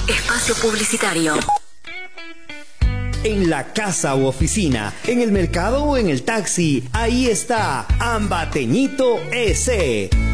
Espacio publicitario. En la casa u oficina, en el mercado o en el taxi, ahí está Ambateñito S.